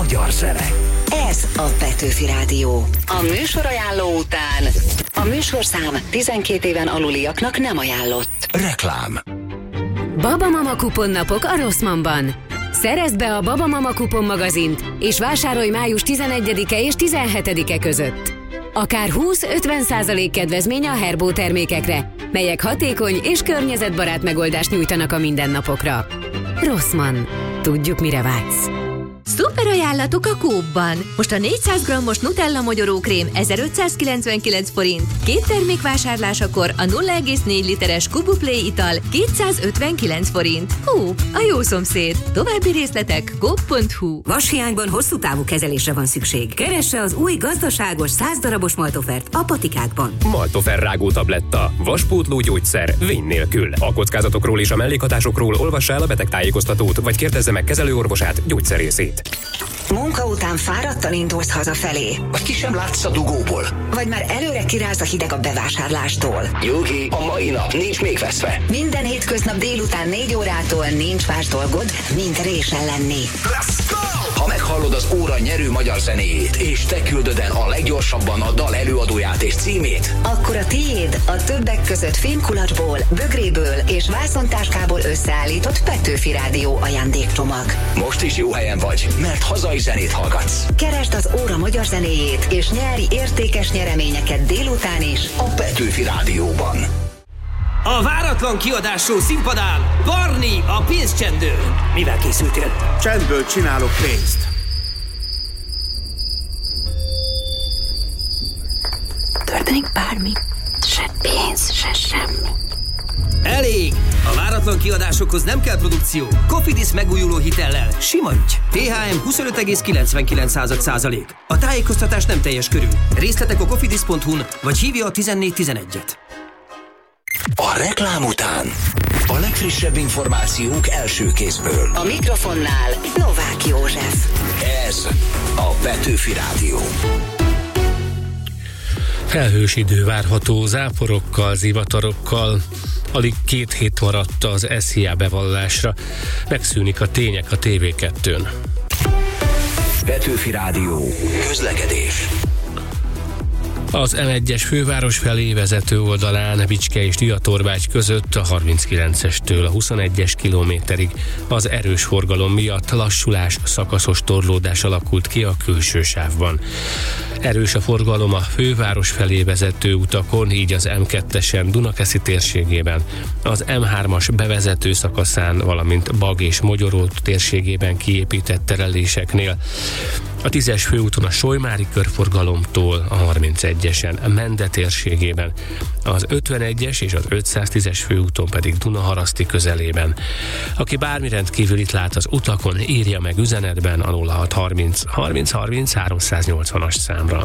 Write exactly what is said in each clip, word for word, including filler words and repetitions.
magyar zene. Ez a Petőfi Rádió. A műsorajánló után a műsorszám tizenkét éven aluliaknak nem ajánlott. Reklám. Babamama kuponnapok a Rossmannban. Szerezd be a Babamama kupon magazint, és vásárolj május tizenegyedike és tizenhetedike között. Akár húsz-ötven százalék kedvezmény a Herbo termékekre, melyek hatékony és környezetbarát megoldást nyújtanak a mindennapokra. Rossmann. Tudjuk, mire vágysz. Szuper ajánlatok a Coop-ban. Most a négyszáz grammos Nutella mogyorókrém ezerötszázkilencvenkilenc forint. Két termék vásárlásakor a nulla egész négy literes Kubu Play ital kétszázötvenkilenc forint. Coop, a jó szomszéd. További részletek coop pont hu. Vashiányban hosszú távú kezelésre van szükség. Keresse az új gazdaságos száz darabos Maltofert a patikákban. Maltofer rágó tabletta. Vaspótló gyógyszer vény nélkül. A kockázatokról és a mellékhatásokról olvassa el a betegtájékoztatót, vagy kérdezze meg kezelőorvosát, gyógyszerészét. Munka után fáradtan indulsz hazafelé. Vagy ki sem látsz a dugóból. Vagy már előre kiráz a hideg a bevásárlástól. Nyugi, a mai nap nincs még veszve. Minden hétköznap délután négy órától nincs más dolgod, mint résen lenni. Let's go! Ha meghallod az óra nyerő magyar zenéjét, és te küldöd el a leggyorsabban a dal előadóját és címét, akkor a tiéd a többek között fémkulacsból, bögréből és vászontáskából összeállított Petőfi Rádió ajándékcsomag. Most is jó helyen vagy, mert hazai zenét hallgatsz. Keresd az óra magyar zenéjét, és nyári értékes nyereményeket délután is a Petőfi Rádióban. A váratlan kiadású színpadán Barni a pénzcsendő. Mivel készültél? Csendből csinálok pénzt. Történik bármi, se pénz, se semmi. Elég! A váratlan kiadásokhoz nem kell produkció. Cofidis megújuló hitellel. Sima ügy. té há em huszonöt egész kilencvenkilenc százalék. A tájékoztatás nem teljes körű. Részletek a cofidis pont hu-n, vagy hívja a tizennégy tizenegyet. A reklám után a legfrissebb információk első kézből. A mikrofonnál Novák József. Ez a Petőfi Rádió. Felhős idő várható, záporokkal, zivatarokkal. Alig két hét maradt az es zé á bevallásra. Megszűnik a Tények a té vé kettőn. Petőfi Rádió. Közlekedés. Az em egyes főváros felé vezető oldalán Bicske és Diatorvágy között a harminckilencestől a huszonegyes kilométerig az erős forgalom miatt lassulás, szakaszos torlódás alakult ki a külső sávban. Erős a forgalom a főváros felé vezető utakon, így az em kettesen Dunakeszi térségében, az em hármas bevezető szakaszán, valamint Bag és Mogyoró térségében kiépített tereléseknél. A tízes főúton a Solymári körforgalomtól a harmincegyesen Mende térségében, az ötvenegyes és az ötszáztízes főúton pedig Dunaharaszti közelében. Aki bármi rendkívülit lát az utakon, írja meg üzenetben a nulla hat harminc harminc harminc háromszáznyolcvanas számra.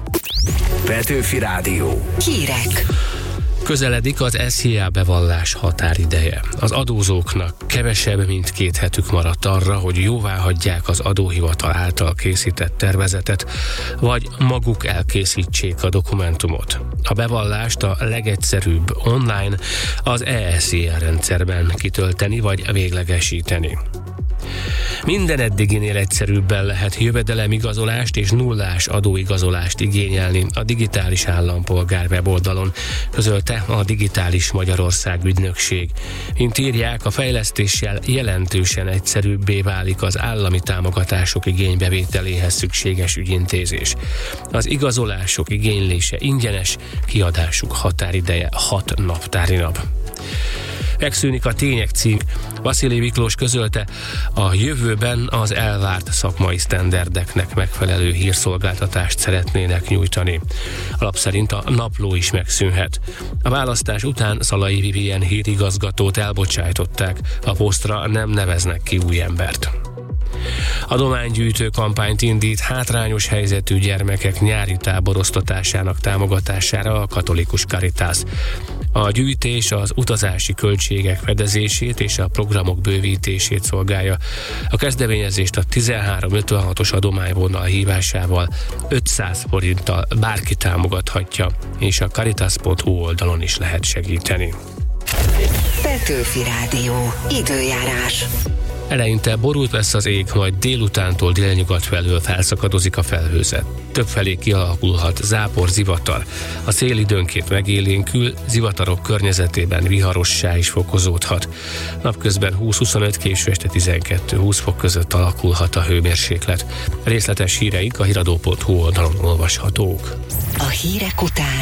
Petőfi Rádió. Hírek. Közeledik az es zé á bevallás határideje. Az adózóknak kevesebb, mint két hetük maradt arra, hogy jóváhagyják az adóhivatal által készített tervezetet, vagy maguk elkészítsék a dokumentumot. A bevallást a legegyszerűbb online az e es zé á rendszerben kitölteni vagy véglegesíteni. Minden eddiginél egyszerűbben lehet jövedelemigazolást és nullás adóigazolást igényelni a digitális állampolgár weboldalon, közölte a Digitális Magyarország ügynökség. Mint írják, a fejlesztéssel jelentősen egyszerűbbé válik az állami támogatások igénybevételéhez szükséges ügyintézés. Az igazolások igénylése ingyenes, kiadásuk határideje hat naptári nap. Megszűnik a Tények cím. Vaszili Miklós közölte, a jövőben az elvárt szakmai sztenderdeknek megfelelő hírszolgáltatást szeretnének nyújtani. Alap szerint a napló is megszűnhet. A választás után Szalai Vivien hírigazgatót elbocsájtották, a posztra nem neveznek ki új embert. Adománygyűjtő kampányt indít hátrányos helyzetű gyermekek nyári táborosztatásának támogatására a katolikus Caritas. A gyűjtés az utazási költségek fedezését és a programok bővítését szolgálja. A kezdeményezést a tizenhárom ötvenhatos adományvonal hívásával ötszáz forinttal bárki támogathatja, és a caritas pont hu oldalon is lehet segíteni. Petőfi Rádió. Időjárás. Eleinte borult lesz az ég, majd délutántól délnyugat felől felszakadozik a felhőzet. Többfelé kialakulhat zápor, zivatar. A szél időnként megélénkül, zivatarok környezetében viharossá is fokozódhat. Napközben húsz-huszonöt, késő este tizenkettő-húsz fok között alakulhat a hőmérséklet. Részletes híreik a híradó pont hu oldalon olvashatók. A hírek után